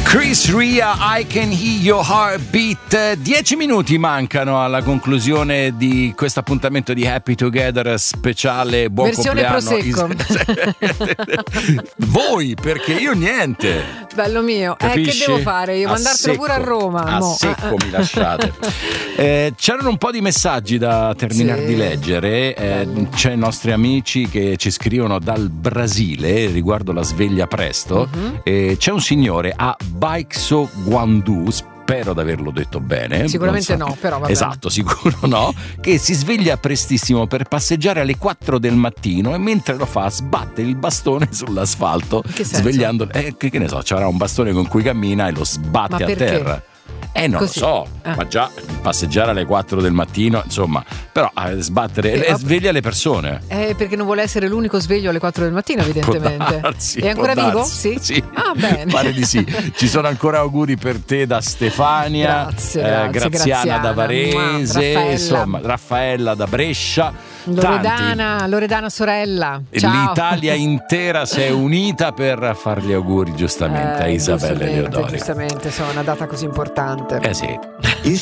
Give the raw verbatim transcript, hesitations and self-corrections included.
Chris Ria, I Can Hear Your Heartbeat. Dieci minuti mancano alla conclusione di questo appuntamento di Happy Together speciale buon versione compleanno. Prosecco. Voi, perché io niente. Bello mio, eh, che devo fare? Io A mandartelo secco, pure a Roma. A mo. secco mi lasciate. Eh, c'erano un po' di messaggi da terminare Sì. di leggere. Eh, c'è i nostri amici che ci scrivono dal Brasile riguardo la sveglia presto. Uh-huh. Eh, c'è un signore a Baixo Guandu, spero di averlo detto bene. Sicuramente Non so. no, però va bene. Esatto, sicuro no. Che si sveglia prestissimo per passeggiare alle quattro del mattino e mentre lo fa sbatte il bastone sull'asfalto, che senso? svegliando. Eh, che, che ne so, c'era un bastone con cui cammina e lo sbatte Ma a perché? terra. Eh non Così. lo so, Ah. ma già passeggiare alle quattro del mattino, insomma, però eh, sbattere Eh, e ma- sveglia le persone. Eh, perché non vuole essere l'unico sveglio alle quattro del mattino, evidentemente. Può darsi, È ancora può vivo? darsi. Sì. Sì. Ah, bene. Pare di sì. Ci sono ancora auguri per te da Stefania, Grazie, eh, grazie, Graziana Graziana, da Varese, Raffaella. insomma, Raffaella da Brescia. Loredana, Loredana sorella. Ciao. L'Italia intera si è unita per fare gli auguri giustamente Eh, a Isabella giustamente, Eleodori. Giustamente, sono una data così importante. Eh sì.